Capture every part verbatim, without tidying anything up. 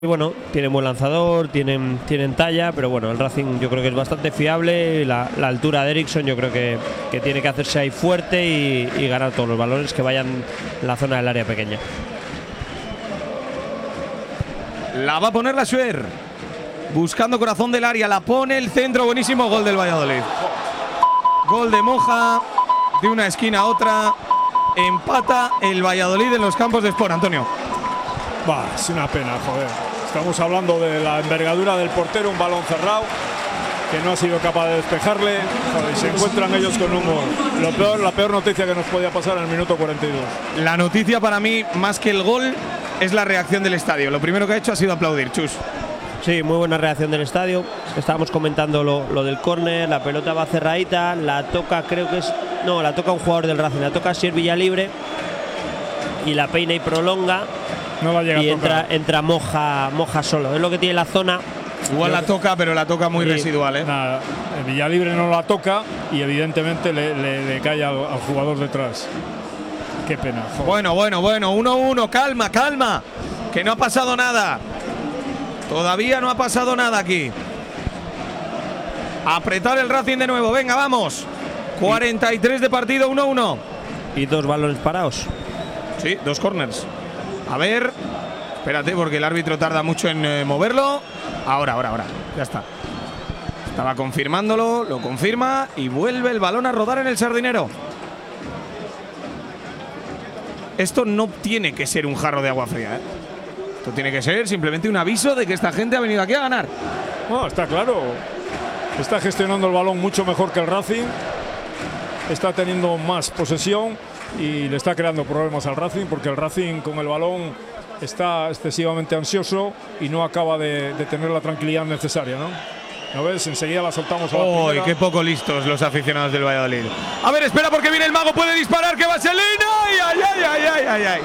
Y bueno, tienen buen lanzador, tienen, tienen talla, pero bueno, el Racing yo creo que es bastante fiable. La, la altura de Eriksson yo creo que, que tiene que hacerse ahí fuerte y, y ganar todos los balones que vayan en la zona del área pequeña. La va a poner la Suer, buscando corazón del área, la pone el centro, buenísimo gol del Valladolid. Gol de Moja, de una esquina a otra, empata el Valladolid en los campos de Sport, Antonio. Bah, es una pena, joder. Estamos hablando de la envergadura del portero, un balón cerrado que no ha sido capaz de despejarle. Joder, se encuentran ellos con humor. Lo peor, la peor noticia que nos podía pasar en el minuto cuarenta y dos. La noticia para mí, más que el gol, es la reacción del estadio. Lo primero que ha hecho ha sido aplaudir, Chus. Sí, muy buena reacción del estadio. Estábamos comentando lo, lo del córner, la pelota va cerradita, la toca, creo que es. No, la toca un jugador del Racing, la toca Sier Villalibre y la peina y prolonga. No la llega y a entra, entra Moja, Moja solo. Es lo que tiene la zona. Igual la toca, pero la toca muy sí. residual, ¿eh? Nada, el Villalibre no la toca y evidentemente le, le, le cae al, al jugador detrás. Qué pena. Joder. Bueno, bueno, bueno, uno uno, calma, calma. Que no ha pasado nada. Todavía no ha pasado nada aquí. Apretar el Racing de nuevo, venga, vamos. cuarenta y tres de partido, uno uno. Y dos balones parados. Sí, dos corners. A ver, espérate porque el árbitro tarda mucho en eh, moverlo. Ahora, ahora, ahora, ya está. Estaba confirmándolo, lo confirma y vuelve el balón a rodar en el Sardinero. Esto no tiene que ser un jarro de agua fría, ¿eh? Esto tiene que ser simplemente un aviso de que esta gente ha venido aquí a ganar. No, está claro. Está gestionando el balón mucho mejor que el Racing. Está teniendo más posesión y le está creando problemas al Racing porque el Racing con el balón está excesivamente ansioso y no acaba de, de tener la tranquilidad necesaria, ¿no? ¿No ves? Enseguida la soltamos a la ¡Uy, primera. qué poco listos los aficionados del Valladolid! A ver, espera porque viene el mago, puede disparar, que vaselina. ¡Ay, ay, ay, ay, ay, ay, ay!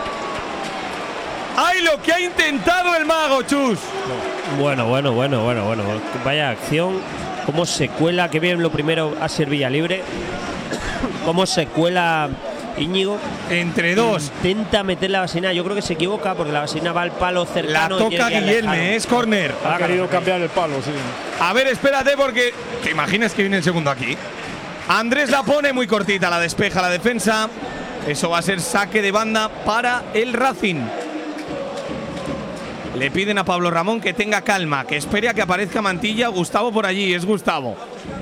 ¡Ay, lo que ha intentado el mago, Chus! Bueno, bueno, bueno, bueno, bueno. Vaya acción. Cómo se cuela, que bien lo primero a ser Villalibre. Cómo se cuela Íñigo. Entre dos. Intenta meter la vaselina. Yo creo que se equivoca porque la vaselina va al palo La cercano. toca Guillerme, es córner. Ha querido cambiar el palo, sí. A ver, espérate porque… ¿Te imaginas que viene el segundo aquí? Andrés la pone muy cortita, la despeja la defensa. Eso va a ser saque de banda para el Racing. Le piden a Pablo Ramón que tenga calma, que espere a que aparezca Mantilla. Gustavo por allí, es Gustavo.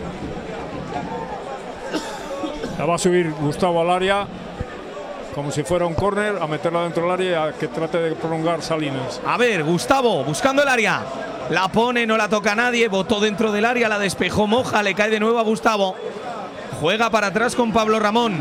La va a subir Gustavo al área como si fuera un córner, a meterla dentro del área y a que trate de prolongar Salinas. A ver, Gustavo buscando el área. La pone, no la toca nadie, botó dentro del área, la despejó Moja, le cae de nuevo a Gustavo. Juega para atrás con Pablo Ramón.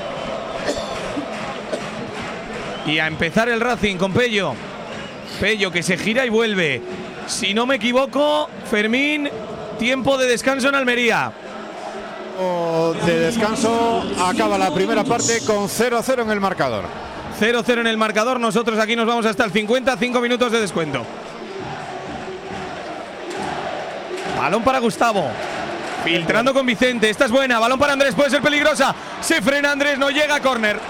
Y a empezar el Racing con Pello. Pello que se gira y vuelve. Si no me equivoco, Fermín, tiempo de descanso en Almería. De descanso, acaba la primera parte con cero a cero en el marcador. cero cero en el marcador, nosotros aquí nos vamos hasta el cincuenta, cinco minutos de descuento. Balón para Gustavo. Filtrando con Vicente, esta es buena, balón para Andrés, puede ser peligrosa. Se frena Andrés, no llega a córner.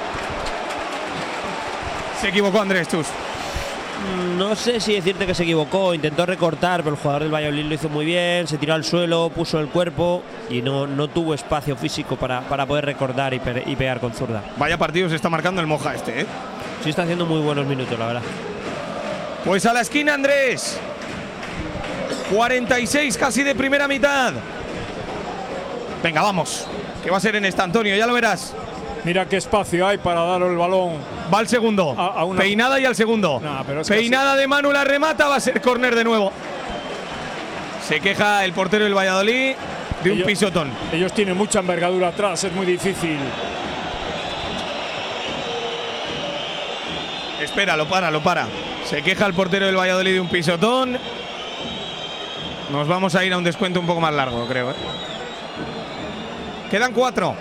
Se equivocó Andrés, Chus. No sé si decirte que se equivocó, intentó recortar, pero el jugador del Valladolid lo hizo muy bien, se tiró al suelo, puso el cuerpo y no, no tuvo espacio físico para, para poder recortar y, pe y pegar con zurda. Vaya partido se está marcando el Moja este, ¿eh? Sí está haciendo muy buenos minutos, la verdad. Pues a la esquina Andrés. cuarenta y seis casi de primera mitad. Venga, vamos. Que va a ser en esta, Antonio, ya lo verás. Mira qué espacio hay para dar el balón. Va al segundo. A, a una… Peinada y al segundo. Nah, pero es Peinada de Manu, la remata, va a ser córner de nuevo. Se queja el portero del Valladolid de un ellos, pisotón. Ellos tienen mucha envergadura atrás, es muy difícil. Espera, lo para, lo para. Se queja el portero del Valladolid de un pisotón. Nos vamos a ir a un descuento un poco más largo, creo, ¿eh? Quedan cuatro.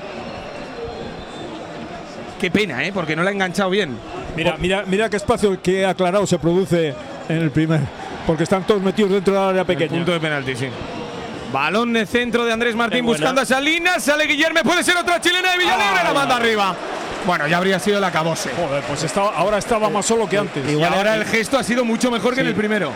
Qué pena, ¿eh? Porque no la ha enganchado bien. Mira, mira, mira qué espacio que aclarado se produce en el primer. Porque están todos metidos dentro del área pequeña. Punto de penalti, sí. Balón de centro de Andrés Martín buscando a Salinas. Sale Guillerme, puede ser otra chilena de Villalibre. La manda arriba. Bueno, ya habría sido el acabose. Joder, pues estaba, ahora estaba más solo que antes. Y ahora el gesto ha sido mucho mejor que Sí. en el primero.